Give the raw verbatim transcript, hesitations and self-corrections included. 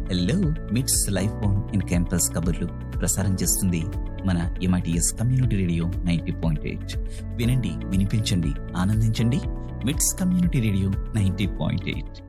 Hello, మిట్స్ life on in campus కబుర్లు ప్రసారం చేస్తుంది మన MITS community radio ninety point eight. వినండి, వినిపించండి, ఆనందించండి. మిట్స్ community radio ninety point eight.